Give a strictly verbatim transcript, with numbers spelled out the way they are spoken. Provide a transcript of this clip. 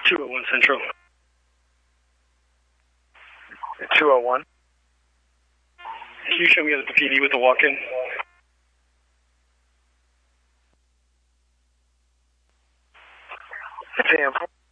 two oh one Central. two oh one. Can you show me the P D with the walk-in? ten four.